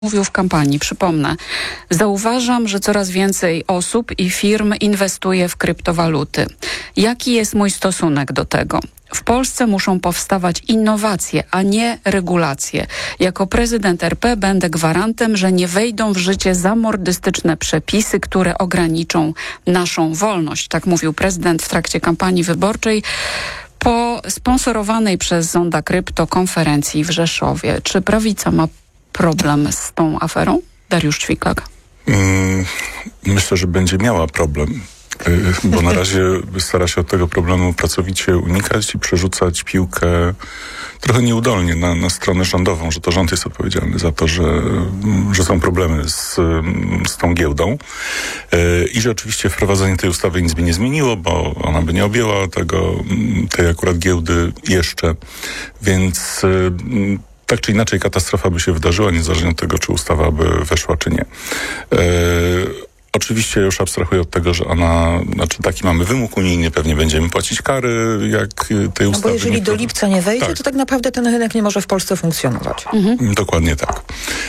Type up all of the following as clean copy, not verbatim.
Mówił w kampanii, przypomnę. Zauważam, że coraz więcej osób i firm inwestuje w kryptowaluty. Jaki jest mój stosunek do tego? W Polsce muszą powstawać innowacje, a nie regulacje. Jako prezydent RP będę gwarantem, że nie wejdą w życie zamordystyczne przepisy, które ograniczą naszą wolność. Tak mówił prezydent w trakcie kampanii wyborczej po sponsorowanej przez Zonda Krypto konferencji w Rzeszowie. Czy prawica ma problem z tą aferą? Dariusz Ćwiklak. Myślę, że będzie miała problem, bo na razie stara się od tego problemu pracowicie unikać i przerzucać piłkę trochę nieudolnie na stronę rządową, że to rząd jest odpowiedzialny za to, że są problemy z tą giełdą i że oczywiście wprowadzenie tej ustawy nic by nie zmieniło, bo ona by nie objęła tej akurat giełdy jeszcze, więc tak czy inaczej katastrofa by się wydarzyła, niezależnie od tego, czy ustawa by weszła, czy nie. Oczywiście już abstrahuję od tego, że taki mamy wymóg unijny, pewnie będziemy płacić kary, jak tej ustawy. Bo jeżeli do lipca nie wejdzie, to tak naprawdę ten rynek nie może w Polsce funkcjonować. Dokładnie tak.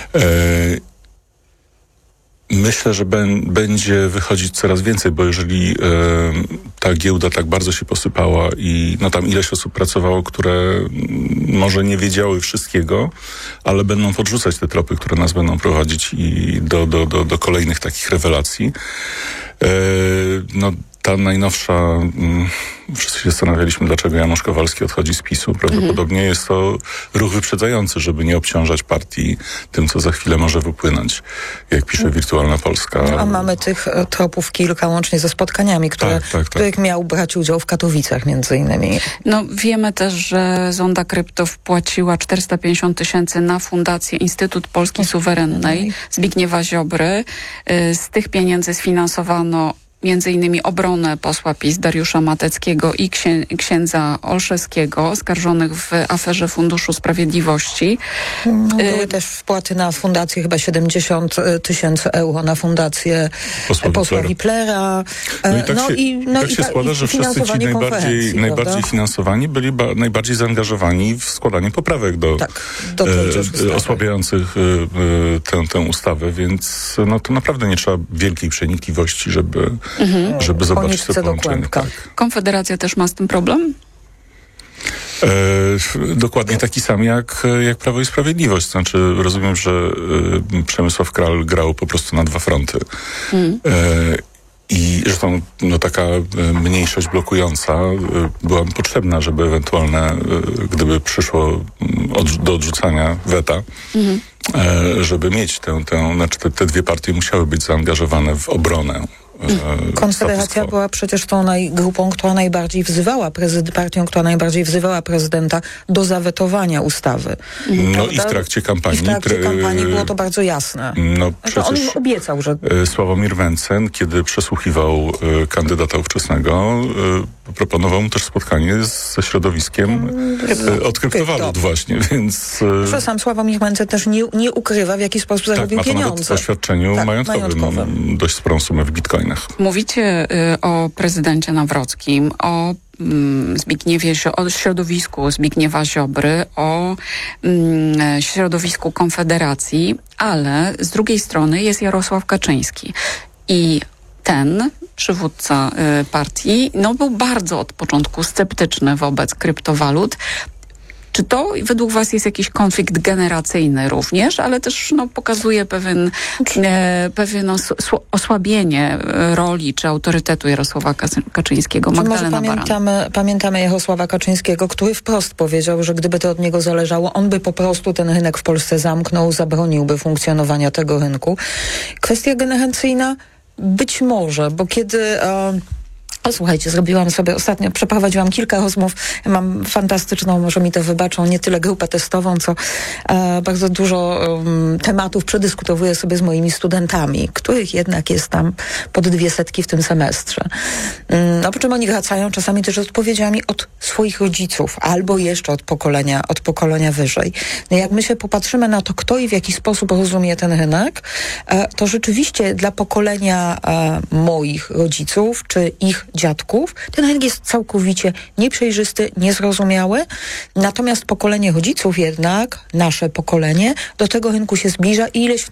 Myślę, że będzie wychodzić coraz więcej, bo jeżeli ta giełda tak bardzo się posypała i tam ileś osób pracowało, które może nie wiedziały wszystkiego, ale będą podrzucać te tropy, które nas będą prowadzić i do kolejnych takich rewelacji. Ta najnowsza, wszyscy się zastanawialiśmy, dlaczego Janusz Kowalski odchodzi z PiS-u. Prawdopodobnie jest to ruch wyprzedzający, żeby nie obciążać partii tym, co za chwilę może wypłynąć, jak pisze Wirtualna Polska. A mamy tych tropów kilka, łącznie ze spotkaniami, których miał brać udział w Katowicach między innymi. Wiemy też, że Zonda Krypto wpłaciła 450 000 na Fundację Instytut Polski Suwerennej Zbigniewa Ziobry. Z tych pieniędzy sfinansowano między innymi obronę posła PiS Dariusza Mateckiego i księdza Olszewskiego, oskarżonych w aferze Funduszu Sprawiedliwości. Były też wpłaty na fundację, chyba 70 000 euro na fundację posła Wiplera. Tak się składa, że wszyscy ci najbardziej finansowani byli najbardziej zaangażowani w składanie poprawek do osłabiających tę ustawę, więc to naprawdę nie trzeba wielkiej przenikliwości, żeby zobaczyć to połączenie. Tak. Konfederacja też ma z tym problem? Dokładnie taki sam jak Prawo i Sprawiedliwość. Znaczy rozumiem, że Przemysław Kral grał po prostu na dwa fronty. I zresztą taka mniejszość blokująca była potrzebna, żeby ewentualne, gdyby przyszło do odrzucania weta, żeby mieć te dwie partie musiały być zaangażowane w obronę. Konfederacja była przecież tą grupą, która najbardziej wzywała partią, która najbardziej wzywała prezydenta do zawetowania ustawy. I w trakcie kampanii. I w trakcie kampanii było to bardzo jasne. On im obiecał, że... Sławomir Mencen, kiedy przesłuchiwał kandydata ówczesnego, proponował mu też spotkanie ze środowiskiem od kryptowalut właśnie, więc... Sam Sławomir Mencen też nie ukrywa, w jaki sposób zarobił pieniądze. Nawet w oświadczeniu majątkowym dość sporą sumę w bitcoinach. Mówicie o prezydencie Nawrockim, o o środowisku Zbigniewa Ziobry, o środowisku Konfederacji, ale z drugiej strony jest Jarosław Kaczyński. I ten przywódca partii był bardzo od początku sceptyczny wobec kryptowalut. Czy to według was jest jakiś konflikt generacyjny również, ale też pokazuje pewien osłabienie roli czy autorytetu Jarosława Kaczyńskiego? Magdalena Baran. Pamiętamy Jarosława Kaczyńskiego, który wprost powiedział, że gdyby to od niego zależało, on by po prostu ten rynek w Polsce zamknął, zabroniłby funkcjonowania tego rynku. Kwestia generacyjna? Być może, bo kiedy... Słuchajcie, przeprowadziłam kilka rozmów, mam fantastyczną, może mi to wybaczą, nie tyle grupę testową, co bardzo dużo tematów przedyskutowuję sobie z moimi studentami, których jednak jest tam pod 200 w tym semestrze. Po czym oni wracają czasami też z odpowiedziami od swoich rodziców, albo jeszcze od pokolenia wyżej. Jak my się popatrzymy na to, kto i w jaki sposób rozumie ten rynek, to rzeczywiście dla pokolenia moich rodziców, czy ich dziadków. Ten rynek jest całkowicie nieprzejrzysty, niezrozumiały. Natomiast pokolenie rodziców jednak, nasze pokolenie, do tego rynku się zbliża i ileś